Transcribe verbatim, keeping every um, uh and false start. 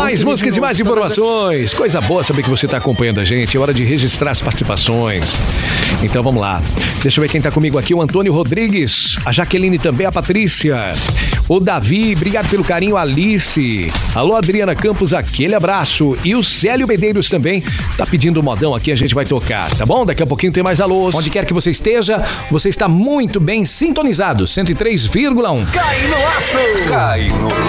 Mais músicas e mais informações. Coisa boa saber que você está acompanhando a gente. É hora de registrar as participações. Então vamos lá. Deixa eu ver quem está comigo aqui. O Antônio Rodrigues, a Jaqueline também, a Patrícia, o Davi, obrigado pelo carinho, Alice. Alô, Adriana Campos, aquele abraço. E o Célio Medeiros também tá pedindo o modão aqui, a gente vai tocar, tá bom? Daqui a pouquinho tem mais alôs. Onde quer que você esteja, você está muito bem sintonizado. cento e três vírgula um. Cai no laço! Cai no